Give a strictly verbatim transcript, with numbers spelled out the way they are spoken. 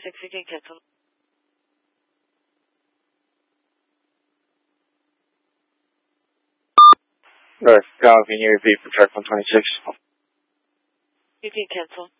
twenty-six, you can cancel. North, Cal, can you repeat for track one twenty-six? You can cancel.